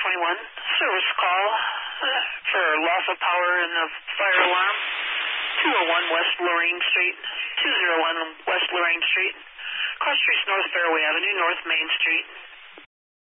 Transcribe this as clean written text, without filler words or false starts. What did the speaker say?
21, service call for loss of power in the fire alarm. 201 West Lorraine Street, 201 West Lorraine Street, cross streets North Fairway Avenue, North Main Street.